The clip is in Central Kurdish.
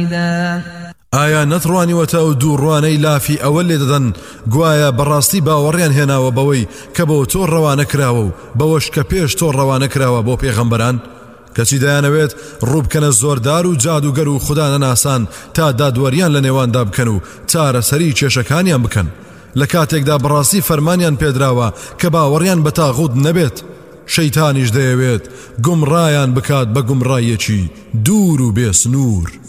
ئایا نەتڕوانیوەتە ئەو دووڕوانەی لافی ئەوە لێ دەدەن گوایە بەڕاستی باوەڕیان هێناوە بەوەی کە بۆ تۆ ڕەوانە کراوە و بەوەش کە پێش تۆ ڕەوانە کراوە بۆ پێغەمبەران کەچی دەیانەوێت ڕووبکەنە زۆردار و جادوگەر و خوددا نەناسان تا دادوەریان لە نێواندا بکەن و چارەسەری کێشەکانیان بکەن لە کاتێکدا بەڕاستی فەرمانیان پێدراوە کە باوەڕیان بە تاغوت نەبێت شەیتانیش دەیەوێت گومڕایان بکات بە گومڕایەکی دوور و بێسنوور